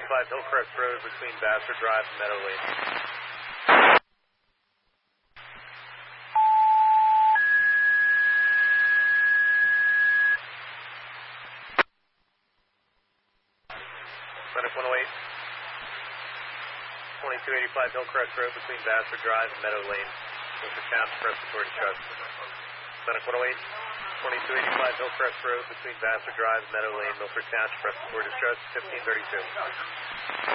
2285 Hillcrest Road between Vassar Drive and Meadow Lane. Clinic 108, 2285 Hillcrest Road between Vassar Drive and Meadow Lane. Milford Township Respiratory Distress. Clinic 108, 2285 Hillcrest Road between Vassar Drive and Meadow Lane, Milford Township Respiratory Distress, 1532.